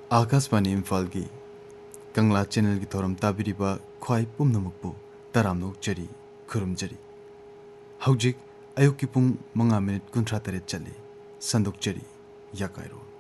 आकाशवाणी इम्फाल की कंगला चैनल की थौरम ताबिरिबा ख्वाई पुमनमुकपु तराम नोकचरी खुरुमचरी हौजिक अयुक की पुंग 5 मिनट 53 चले संदोकचरी याकायरो।